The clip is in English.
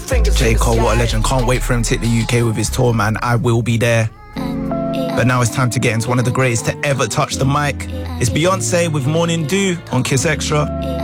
J. Cole, what a legend. Can't wait for him to hit the UK with his tour, man. I will be there. But now it's time to get into one of the greatest to ever touch the mic. It's Beyonce with Morning Dew on Kiss Extra.